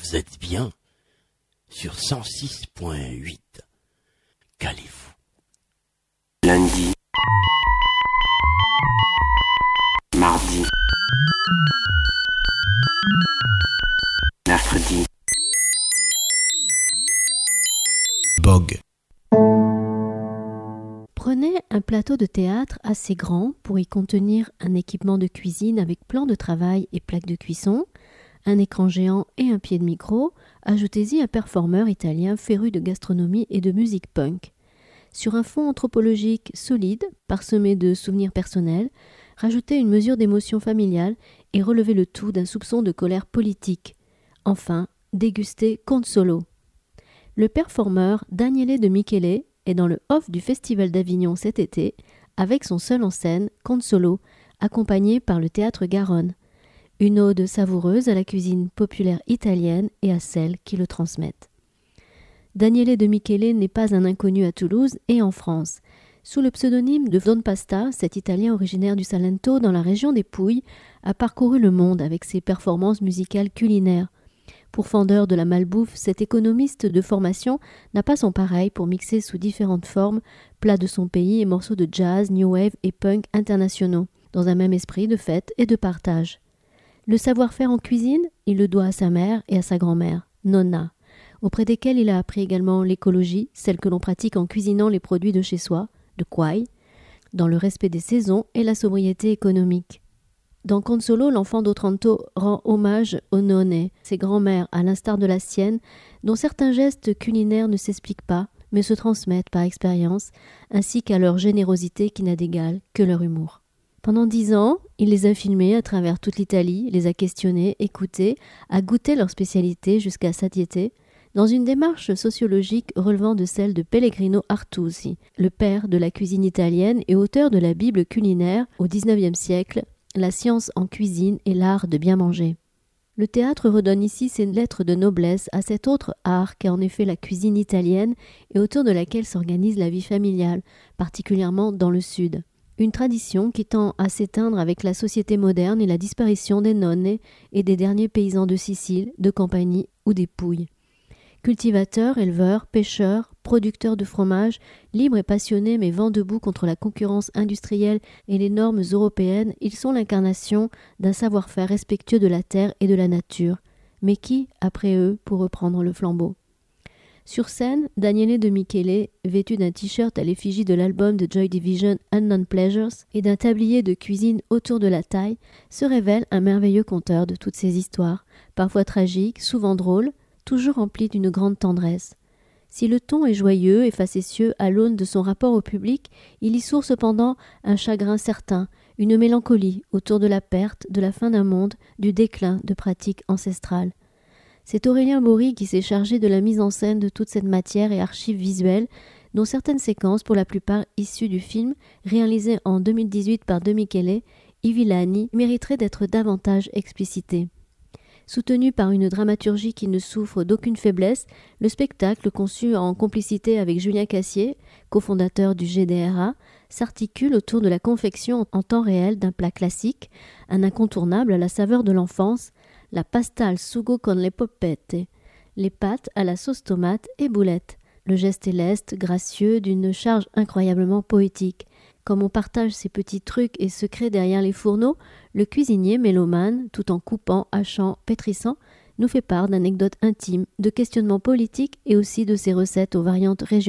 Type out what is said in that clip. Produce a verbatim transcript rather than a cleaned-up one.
Vous êtes bien sur cent six point huit. Calez-vous. Lundi, mardi, mercredi, Bog. Prenez un plateau de théâtre assez grand pour y contenir un équipement de cuisine avec plan de travail et plaque de cuisson, un écran géant et un pied de micro. Ajoutez-y un performeur italien féru de gastronomie et de musique punk. Sur un fond anthropologique solide, parsemé de souvenirs personnels, rajoutez une mesure d'émotion familiale et relevez le tout d'un soupçon de colère politique. Enfin, dégustez Conte Solo. Le performeur Daniele De Michele est dans le off du Festival d'Avignon cet été, avec son seul en scène, Conte Solo, accompagné par le Théâtre Garonne. Une ode savoureuse à la cuisine populaire italienne et à celles qui le transmettent. Daniele De Michele n'est pas un inconnu à Toulouse et en France. Sous le pseudonyme de Don Pasta, cet Italien originaire du Salento dans la région des Pouilles a parcouru le monde avec ses performances musicales culinaires. Pourfendeur de la malbouffe, cet économiste de formation n'a pas son pareil pour mixer sous différentes formes plats de son pays et morceaux de jazz, new wave et punk internationaux, dans un même esprit de fête et de partage. Le savoir-faire en cuisine, il le doit à sa mère et à sa grand-mère, Nonna, auprès desquelles il a appris également l'écologie, celle que l'on pratique en cuisinant les produits de chez soi, de Quai, dans le respect des saisons et la sobriété économique. Dans Conte Solo, l'enfant d'Otranto rend hommage aux nonnes, ses grands-mères à l'instar de la sienne, dont certains gestes culinaires ne s'expliquent pas, mais se transmettent par expérience, ainsi qu'à leur générosité qui n'a d'égal que leur humour. Pendant dix ans, il les a filmés à travers toute l'Italie, les a questionnés, écoutés, a goûté leur spécialité jusqu'à satiété, dans une démarche sociologique relevant de celle de Pellegrino Artusi, le père de la cuisine italienne et auteur de la Bible culinaire au dix-neuvième siècle, La science en cuisine et l'art de bien manger. Le théâtre redonne ici ses lettres de noblesse à cet autre art qu'est en effet la cuisine italienne et autour de laquelle s'organise la vie familiale, particulièrement dans le sud. Une tradition qui tend à s'éteindre avec la société moderne et la disparition des nonnes et des derniers paysans de Sicile, de Campanie ou des Pouilles. Cultivateurs, éleveurs, pêcheurs, producteurs de fromage, libres et passionnés mais vent debout contre la concurrence industrielle et les normes européennes, ils sont l'incarnation d'un savoir-faire respectueux de la terre et de la nature. Mais qui, après eux, pour reprendre le flambeau ? Sur scène, Daniele De Michele, vêtu d'un t-shirt à l'effigie de l'album de Joy Division Unknown Pleasures et d'un tablier de cuisine autour de la taille, se révèle un merveilleux conteur de toutes ces histoires, parfois tragiques, souvent drôles, toujours rempli d'une grande tendresse. Si le ton est joyeux et facétieux à l'aune de son rapport au public, il y sourd cependant un chagrin certain, une mélancolie autour de la perte, de la fin d'un monde, du déclin de pratiques ancestrales. C'est Aurélien Bory qui s'est chargé de la mise en scène de toute cette matière et archives visuelles, dont certaines séquences, pour la plupart issues du film, réalisé en deux mille dix-huit par De Michele, I Villani, mériteraient d'être davantage explicitées. Soutenu par une dramaturgie qui ne souffre d'aucune faiblesse, le spectacle, conçu en complicité avec Julien Cassier, cofondateur du G D R A, s'articule autour de la confection en temps réel d'un plat classique, un incontournable à la saveur de l'enfance, la pasta al sugo con le poppette, les pâtes à la sauce tomate et boulettes. Le geste est leste, gracieux, d'une charge incroyablement poétique. Comme on partage ces petits trucs et secrets derrière les fourneaux, le cuisinier mélomane, tout en coupant, hachant, pétrissant, nous fait part d'anecdotes intimes, de questionnements politiques et aussi de ses recettes aux variantes régionales.